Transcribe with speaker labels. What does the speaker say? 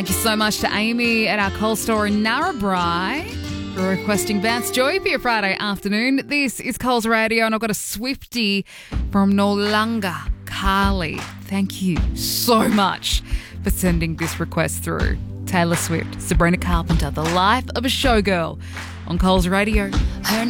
Speaker 1: Thank you so much to Amy at our Coal store in Narrabri for requesting Vance Joy for your Friday afternoon. This is Coles Radio, and I've got a Swiftie from Noarlunga, Carly. Thank you so much for sending this request through. Taylor Swift, Sabrina Carpenter, The Life of a Showgirl on Coles Radio.
Speaker 2: Her